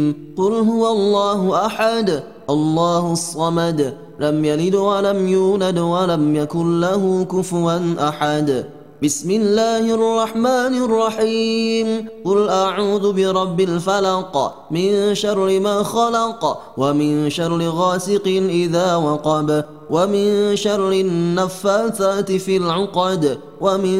قل هو الله أحد الله الصمد لم يلد ولم يولد ولم يكن له كفوا أحد بسم الله الرحمن الرحيم قل أعوذ برب الفلق من شر ما خلق ومن شر غاسق إذا وقب ومن شر النفاثات في العقد ومن